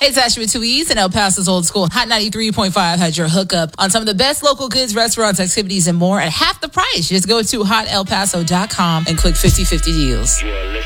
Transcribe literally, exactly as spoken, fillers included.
Hey, it's Ashley with two E's and El Paso's Old School. Hot ninety-three point five had your hookup on some of the best local goods, restaurants, activities, and more at half the price. Just go to hot el paso dot com and click fifty fifty deals.